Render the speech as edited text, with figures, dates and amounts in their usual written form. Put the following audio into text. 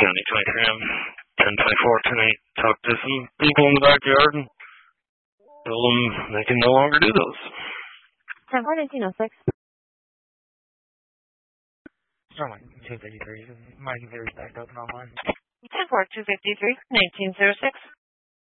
7023 1024 tonight. Talk to some people in the backyard and tell them they can no longer do those. 10-1906. Starline 253. My computer's backed up and online. 10-253, 1906.